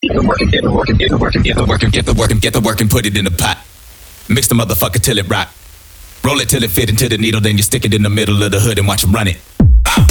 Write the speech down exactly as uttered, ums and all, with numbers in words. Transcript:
Get the work and get the work and get the work and get the work and get the work and get the work and put it in the pot. Mix the motherfucker till it rock. Roll it till it fit into the needle, then you stick it in the middle of the hood and watch 'em run it.